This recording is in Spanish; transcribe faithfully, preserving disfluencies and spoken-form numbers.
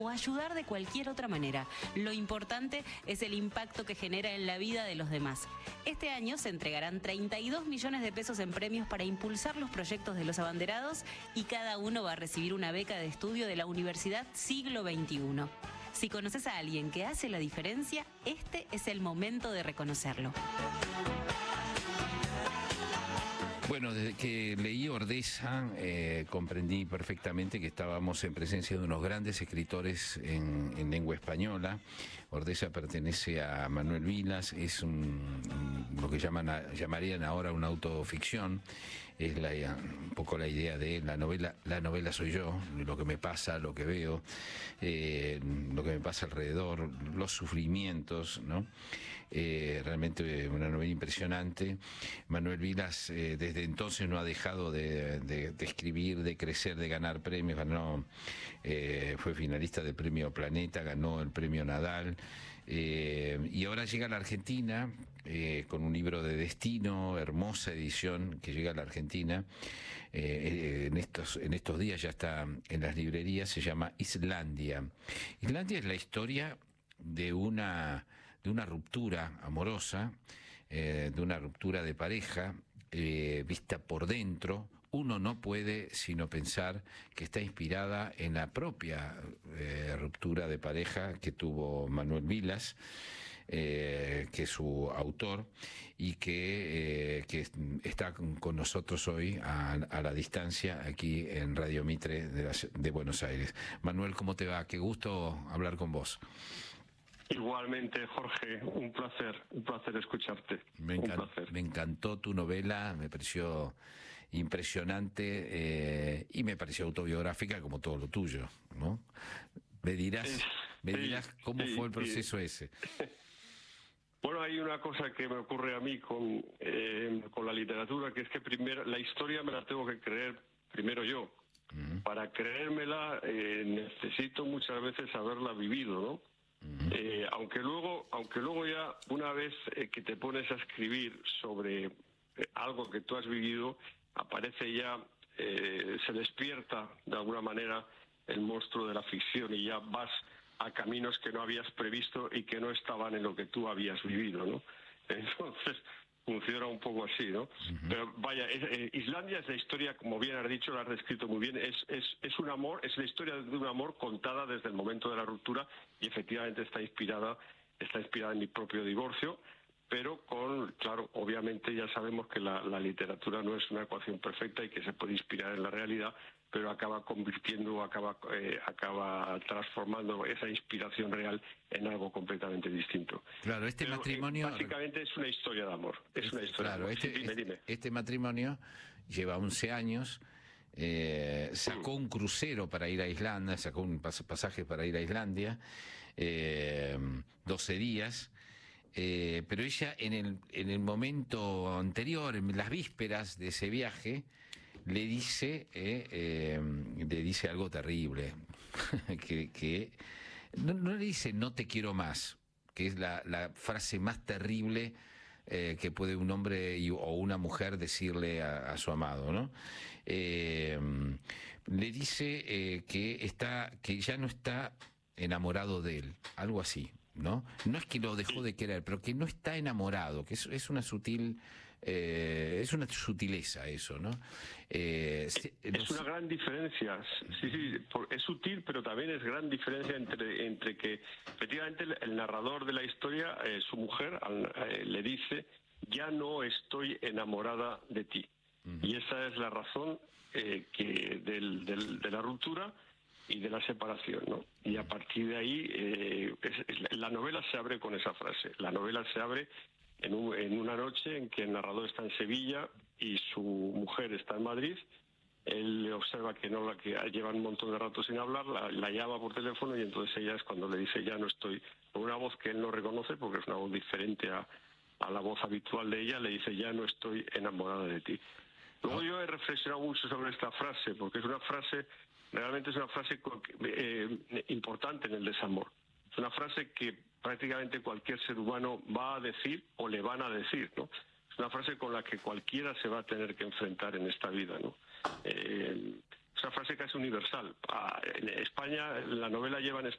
o ayudar de cualquier otra manera. Lo importante es el impacto que genera en la vida de los demás. Este año se entregarán treinta y dos millones de pesos en premios para impulsar los proyectos de los abanderados y cada uno va a recibir una beca de estudio de la Universidad Siglo veintiuno. Si conoces a alguien que hace la diferencia, este es el momento de reconocerlo. Bueno, desde que leí Ordesa eh, comprendí perfectamente que estábamos en presencia de unos grandes escritores en, en lengua española. Ordesa pertenece a Manuel Vilas, es un, un, lo que llaman a, llamarían ahora una autoficción. Es la, un poco la idea de la novela. La novela soy yo, lo que me pasa, lo que veo, eh, lo que me pasa alrededor, los sufrimientos, ¿no? Eh, realmente una novela impresionante. Manuel Vilas eh, desde entonces no ha dejado de, de, de escribir, de crecer, de ganar premios. Ganó, eh, fue finalista del premio Planeta, ganó el premio Nadal. Eh, y ahora llega a la Argentina eh, con un libro de destino, hermosa edición que llega a la Argentina. Eh, en, estos, en estos días ya está en las librerías, se llama Islandia. Islandia es la historia de una, de una ruptura amorosa, eh, de una ruptura de pareja, eh, vista por dentro. Uno no puede sino pensar que está inspirada en la propia eh, ruptura de pareja que tuvo Manuel Vilas, eh, que es su autor, y que, eh, que está con nosotros hoy a, a la distancia aquí en Radio Mitre de, la, de Buenos Aires. Manuel, ¿cómo te va? Qué gusto hablar con vos. Igualmente, Jorge, un placer, un placer escucharte. Me, un encan placer. me encantó tu novela, me pareció impresionante eh, y me pareció autobiográfica como todo lo tuyo, ¿no? Me dirás, Sí, me dirás cómo sí, fue el proceso sí. ese. Bueno, hay una cosa que me ocurre a mí con, eh, con la literatura, que es que primero la historia me la tengo que creer primero yo. Uh-huh. Para creérmela eh, necesito muchas veces haberla vivido, ¿no? Uh-huh. Eh, aunque luego, aunque luego ya una vez eh, que te pones a escribir sobre eh, algo que tú has vivido, aparece ya, eh, se despierta de alguna manera el monstruo de la ficción y ya vas a caminos que no habías previsto y que no estaban en lo que tú habías vivido, ¿no? Entonces funciona un poco así, ¿no? Uh-huh. Pero vaya, es, eh, Islandia es la historia, como bien has dicho, la has descrito muy bien, es, es, es un amor, es la historia de un amor contada desde el momento de la ruptura y efectivamente está inspirada, está inspirada en mi propio divorcio, pero con, claro, obviamente ya sabemos que la, la literatura no es una ecuación perfecta y que se puede inspirar en la realidad, pero acaba convirtiendo, acaba, eh, acaba transformando esa inspiración real en algo completamente distinto. Claro, este pero, matrimonio... Eh, básicamente es una historia de amor. Es, es una historia claro, de amor. Este, sí, dime, dime. Este matrimonio lleva once años, eh, sacó un crucero para ir a Islandia, sacó un pas pasaje para ir a Islandia, eh, doce días... Eh, pero ella en el, en el momento anterior, en las vísperas de ese viaje, le dice, eh, eh, le dice algo terrible, que, que no, no le dice no te quiero más, que es la, la frase más terrible eh, que puede un hombre y, o una mujer decirle a, a su amado, ¿no? Eh, le dice eh, que está, que ya no está enamorado de él, algo así. ¿No? No es que lo dejó de querer, pero que no está enamorado, que es, es una sutil, eh, es una sutileza eso, ¿no? Eh, se, es los... una gran diferencia, sí, sí, es sutil, pero también es gran diferencia entre, entre que efectivamente el, el narrador de la historia, eh, su mujer, al, eh, le dice, ya no estoy enamorada de ti. Uh-huh. Y esa es la razón eh, que del, del, de la ruptura y de la separación, ¿no? Y a partir de ahí, eh, es, es, la novela se abre con esa frase. La novela se abre en, un, en una noche en que el narrador está en Sevilla y su mujer está en Madrid. Él le observa que no la que llevan un montón de rato sin hablar, la, la llama por teléfono y entonces ella es cuando le dice ya no estoy, con una voz que él no reconoce porque es una voz diferente a, a la voz habitual de ella, le dice ya no estoy enamorada de ti. Luego yo he reflexionado mucho sobre esta frase porque es una frase... Realmente es una frase eh, importante en el desamor. Es una frase que prácticamente cualquier ser humano va a decir o le van a decir, ¿no? Es una frase con la que cualquiera se va a tener que enfrentar en esta vida, ¿no? Eh, esa frase casi universal. Ah, en España, la novela lleva en